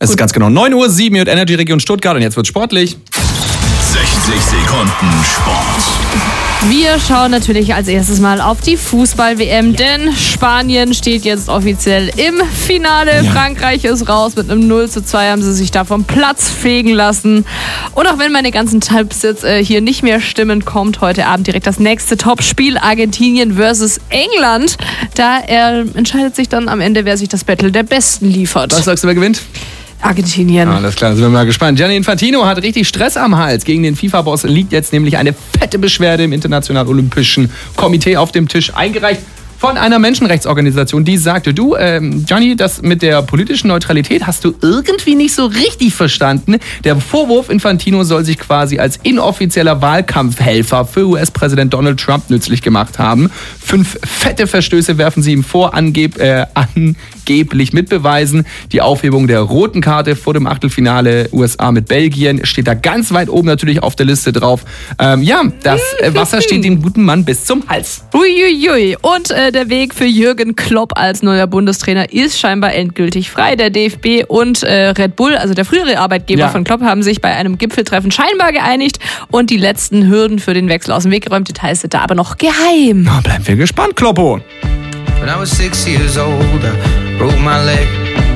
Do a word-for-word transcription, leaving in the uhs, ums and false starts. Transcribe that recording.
Es ist ganz genau neun Uhr sieben mit Energy Region Stuttgart und jetzt wird's sportlich. sechzig Sekunden Sport. Wir schauen natürlich als erstes mal auf die Fußball-W M, denn Spanien steht jetzt offiziell im Finale. Ja. Frankreich ist raus, mit einem null zu zwei haben sie sich da vom Platz fegen lassen. Und auch wenn meine ganzen Tipps jetzt äh, hier nicht mehr stimmen, kommt heute Abend direkt das nächste Topspiel, Argentinien versus England. Da äh, entscheidet sich dann am Ende, wer sich das Battle der Besten liefert. Was sagst du, wer gewinnt? Argentinien. Alles klar, sind wir mal gespannt. Gianni Infantino hat richtig Stress am Hals. Gegen den FIFA-Boss liegt jetzt nämlich eine fette Beschwerde im Internationalen Olympischen Komitee auf dem Tisch, eingereicht von einer Menschenrechtsorganisation, die sagte, du, ähm, Gianni, das mit der politischen Neutralität hast du irgendwie nicht so richtig verstanden. Der Vorwurf, Infantino soll sich quasi als inoffizieller Wahlkampfhelfer für U S-Präsident Donald Trump nützlich gemacht haben. Fünf fette Verstöße werfen sie ihm vor, angeb, äh, angeblich mit Beweisen. Die Aufhebung der roten Karte vor dem Achtelfinale U S A mit Belgien steht da ganz weit oben natürlich auf der Liste drauf. Ähm, ja, das äh, Wasser steht dem guten Mann bis zum Hals. Uiuiui. Und äh, der Weg für Jürgen Klopp als neuer Bundestrainer ist scheinbar endgültig frei. Der D F B und äh, Red Bull, also der frühere Arbeitgeber ja. von Klopp, haben sich bei einem Gipfeltreffen scheinbar geeinigt und die letzten Hürden für den Wechsel aus dem Weg geräumt. Details sind da aber noch geheim. Na, bleiben wir gespannt, Kloppo. When I was six years old, I broke my leg.